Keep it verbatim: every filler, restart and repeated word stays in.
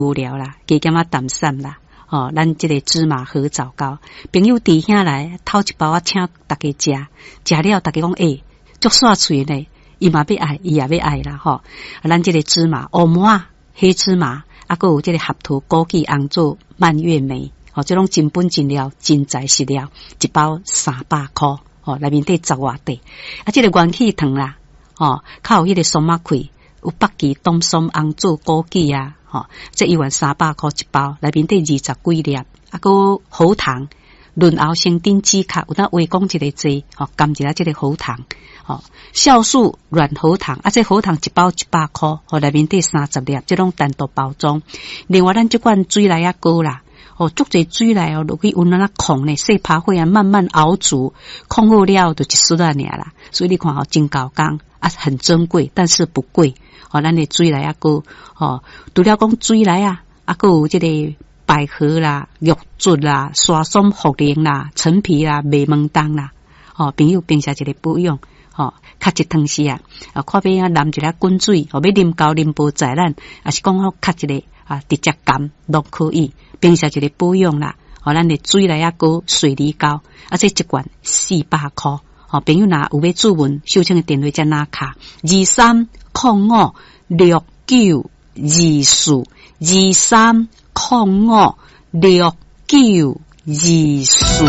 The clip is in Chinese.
无聊啦，加减啊淡散啦。哦，咱这个芝麻合枣糕，朋友弟兄来偷一包啊，请大家食，食了大家讲诶，足煞脆呢，伊嘛要爱，伊也要爱啦吼。啊，咱这个芝麻、黑麻、黑芝麻，啊，还有这个合桃、枸杞、红枣、蔓越莓，哦，这种真本真料、真材实料，一包三百块，哦，内面底十外块，啊，这个元气糖啦，哦，较有迄个松仔块，有北芪、冬松、红枣、枸杞啊。吼、哦，这一碗三百块一包，内面底二十几粒，啊，个喉糖，润喉生丁止咳，有当话讲一个字，吼、哦，含一下这个喉糖，吼、哦，酵素软喉糖，啊，这喉糖一包一百块，哦，内面底三十粒，这种单独包装。另外，咱这款水来啊膏啦，哦，足侪水来哦，落去温那控呢，细拍火啊，慢慢熬煮，控好了就一丝啊尔啦。所以你看哦，真高工啊，很珍贵，但是不贵。哦，咱的水来啊，个哦，除了讲水来啊，啊个有这个百合啦、玉竹啦、沙松茯苓啦、陈皮啦、麦门冬啦，哦，朋友平时一个保养，哦，较一汤时啊，啊，看边啊淋一粒滚水，哦，要啉高啉无在咱，啊是讲好较一个啊直接甘都可以，平时一个保养啦，哦，咱的水来啊个水梨膏，啊这一罐四百块。哦，朋友若有要注文，收请的电话再拿卡二三零五六九二四二三零五六九二四。